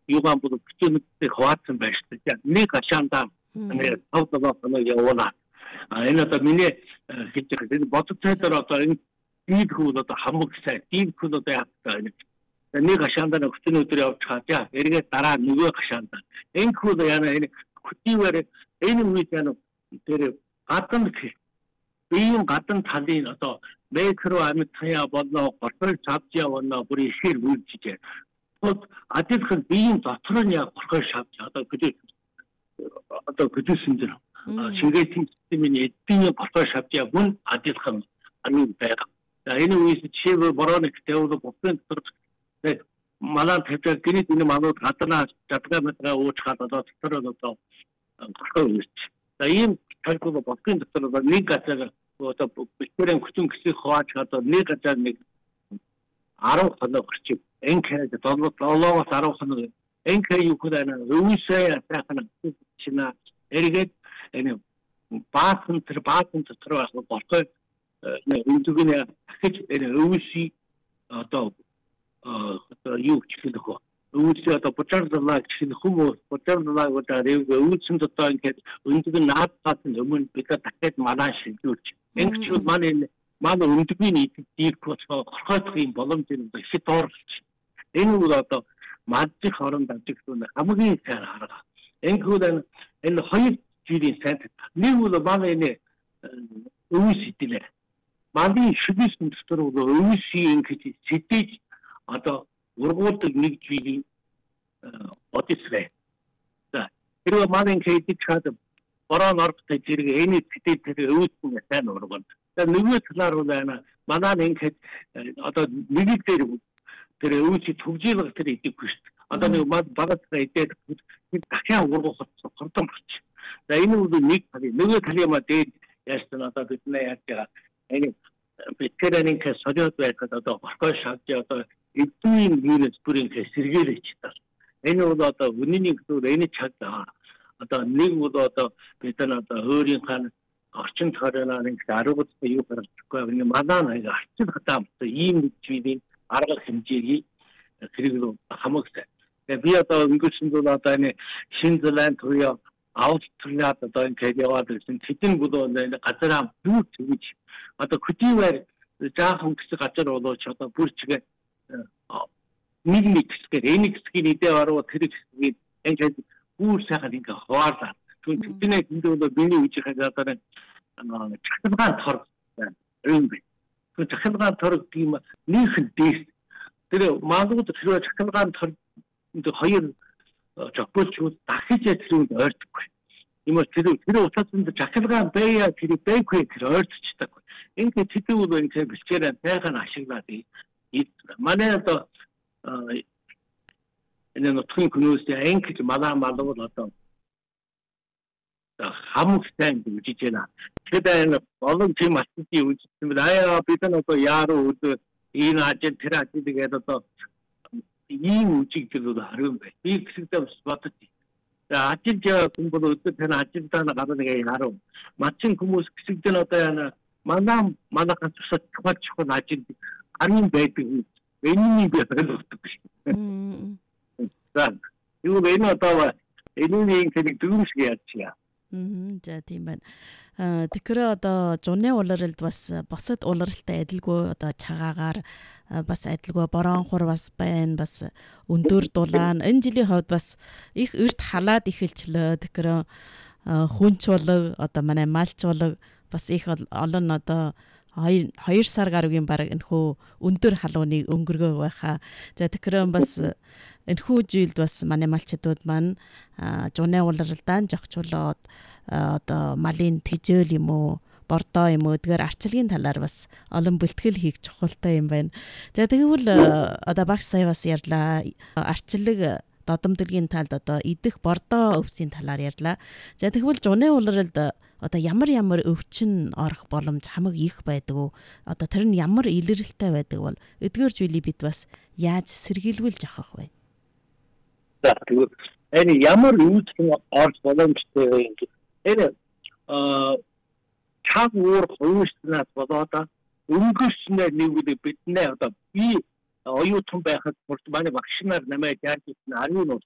юугаан буюу хүчнэгтэй хуваацсан байж таа. Нэг ашаандаа нэг тавдалаа явуулаа. Энэ одоо миний хэлж байгаа энэ бодит цайдаар одоо энэ дийдгүүд одоо хамаг сайн дийдгүүд одоо яах вэ? Нэг ашаандаа хүчний өдөр явж хаа. Эргээд дараа нөгөө ашаандаа. Энэхүү яана энэ хүчээр энэ үед яана тэр гадна биеийн гадна талын одоо микро амьд таяа болно, гортол цавчаа болно, бүр ихээр үйлчиж. Вот адилхан биеийн дотор нь яг горхой шавж одоо гэжсэн дэр шингээсийн системийн эдийн горхой шавж мөн адилхан амин байдаг. За энэ үеэс жишээ борооны тэвэл бүхэн дотор малан тавьдаг гинэд энэ манууд гаднаа жадгаа мэтрээ уучгаад одоо дотор одоо горхой үйлч. За ийм талбар бүхэн дотор нэг газар одоо бэлтгэрэн хүчин гэсэн хувааж одоо нэг газар нэг 10 хоног орчим энхэ долоогоос 10 хоног энхэ юу гэдэг нь өвсөө ясахна чина эргээд энэ баасан дотор байх болтой өндөгний дахиж энэ өвсий одоо юу гэх юм өвсөө одоо бочарлаа гэх хүмүүс бочарлаа гэдэг өвсөн дотор ингээд өндөг нь наадхаас өмнө бид дахиад манаа шилжүүлж энэчүүд манай өндөгний нийт хорхойтгийн боломж нь их доорлж энэ үл одоо мадчих хооронд ажиглуулна хамгийн сайн хараа. Энэ хоёр жилийн сайн нэг үл манай энэ өвс идэлээ. Манай шүдис дотор өвсийн ингэж сэтэж одоо ургуулдаг нэг жилийн одисвэ. За тэр манай кейдж хаад борон ордтой зэрэг энэ сэтэж тэр өвсийн сайн ургуулдаг. Нөгөө талаар бол манай ингээд одоо нэг дээр тэр өвчи төвжийлэг тэр идэхгүй шүү дээ. Одоо нэг багцаа идээд дахиад ургах хурдан болчих. За энэ бол нэг тал. Нөгөө талын маа дээд яасан одоо бид нэ яаж байгаа. Энэ биткэрэнийн соёлд байхад одоо горхой шавж одоо эдийн вирус бүрийн сэргээлж тал. Энэ бол одоо үнэний зөв энэ чад одоо нэг бол одоо бид нар одоо өөрийн хаан орчин тойрноо нэг 10 юу гарчихгүй энэ манай нэг арчил хатаамтай ийм зүйлийн арга хэмжээг хэрэглүү хамагтай. Тэгээ би одоо өнгөрсөн жил одоо энэ Шинзланд туяа Австралиад одоо энэ яваад ирсэн тэдэн бүлөө энэ газараа юу тэгж одоо хөдийвэр жаахан хэсэг газар болооч одоо бүрчгээ нэг хэсгээр энэ хэсгийн идэ ороо тэр хэсгийг энэ бүр сайхан ингээ хуваалаа. Тэдний энэ бол биний үеийн хадгалаар чахалгаан торг юм бэ. Тэр чахалгаан торг тийм нийхэн дэс. Тэр магадгүй тэр чахалгаан торг хоёр жокполчуд дахиж тэрүүнд ойртохгүй. Ийм тэр утас энэ чахалгаан бая тэр бэквэ тэр ойртчихдаг. Ингээд тэдний бол энэ бэлчээр байгаан ашиглаад манай одоо энэ нутгийн хүмүүс ингэж малгал одоо хамаг сайн гэж байна. Тэгэхээр олон тийм асуултыг үүсгэсэн байна. Бид нар одоо яаруу өдөр энэ ажил тэр ажил гэдэг одоо ийм үжигдэл харин бай. Би хэсэгдээ бодож. Ажил хүн бол өдөр тань ажилдаа гараад нэг харав. Мачин хүмүүс хэсэгдээ одоо манайхан тусаад чухал ажил арын байдаг. Энийг би ойлгодог шүү. За юу вэ одоо энэ нэг дүгншиг яачаа. За тийм байна. Тэгэхээр одоо зуны улиралд бас босод улиралтай адилгүй одоо цагаагаар бас адилгүй борон хур бас байна, бас өндөр дулаан. Энэ жилийн хувьд бас их эрт халаад эхэлчлээ. Тэгэхээр хүнч улаг одоо манай малч улаг бас их олон одоо 2 сар гаруйгийн баг энэхүү өндөр халууныг өнгөргөө байхаа. За тэгэхээр бас энэхүү жилд бас манай малчдууд маань зуны улиралдаан жогчулоод одоо малын тэжээл юм уу бордоо юм уу эдгээр арчилгийн талаар бас олон бэлтгэл хийх чухалтай юм байна. За тэгвэл одоо багш сая бас ярьлаа. Арчилэг додомдолгийн талд одоо идэх бордоо өвсийн талаар ярьлаа. За тэгвэл зуны улиралд одоо ямар өвчин орох боломж хамаг их байдаг уу? Одоо тэр нь ямар илэрэлттэй байдаг бол эдгээр зүйлийг бид бас яаж сэргийлүүлж авах вэ? За тэгвэл энэ ямар өвчин орох боломжтой вэ? Энэ чаг уур хувьснаас болоод өнгөрснээр нэг биднээ одоо би оюутан байхад манай багш нар намайг яаж хийсэн 10 нууц